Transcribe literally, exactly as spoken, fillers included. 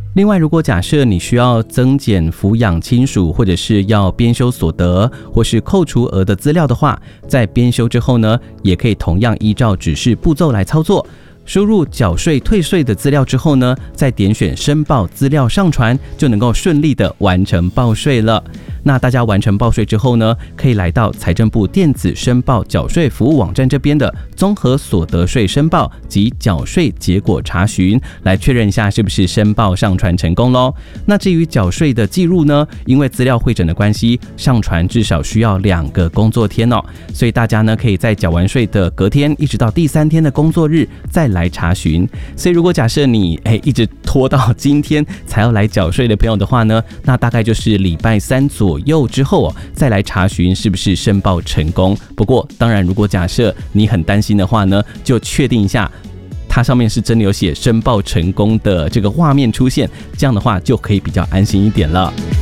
另外，如果假设你需要增减抚养亲属，或者是要编修所得或是扣除额的资料的话，在编修之后呢，也可以同样依照指示步骤来操作。输入缴税退税的资料之后呢，再点选申报资料上传，就能够顺利的完成报税了。那大家完成报税之后呢，可以来到财政部电子申报缴税服务网站这边的综合所得税申报及缴税结果查询，来确认一下是不是申报上传成功咯。那至于缴税的记录呢，因为资料汇整的关系，上传至少需要两个工作天哦，所以大家呢可以在缴完税的隔天一直到第三天的工作日再来查询。所以如果假设你哎一直拖到今天才要来缴税的朋友的话呢，那大概就是礼拜三左右之后哦，再来查询是不是申报成功。不过当然，如果假设你很担心的话呢，就确定一下它上面是真的有写申报成功的这个画面出现，这样的话就可以比较安心一点了。